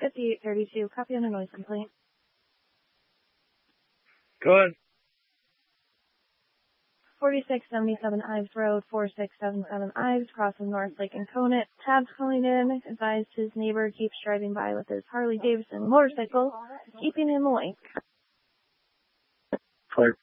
5832, copy on a noise complaint. Go ahead. 4677 Ives Road, 4677 Ives, crossing North Lake and Conant. Tab's calling in, advised his neighbor keeps driving by with his Harley Davidson motorcycle, keeping him awake. Fire.